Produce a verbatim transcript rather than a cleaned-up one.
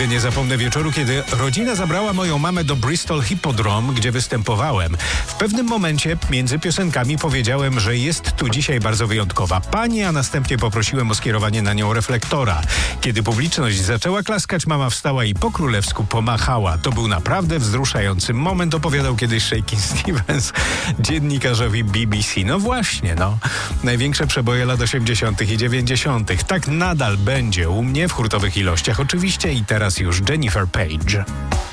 Nigdy nie zapomnę wieczoru, kiedy rodzina zabrała moją mamę do Bristol Hippodrome, gdzie występowałem. W pewnym momencie między piosenkami powiedziałem, że jest tu dzisiaj bardzo wyjątkowa pani, a następnie poprosiłem o skierowanie na nią reflektora. Kiedy publiczność zaczęła klaskać, mama wstała i po królewsku pomachała. To był naprawdę wzruszający moment, opowiadał kiedyś Shakin' Stevens dziennikarzowi B B C. No właśnie, no. Największe przeboje lat osiemdziesiątych i dziewięćdziesiątych. Tak nadal będzie u mnie w hurtowych ilościach oczywiście i teraz już Jennifer Page.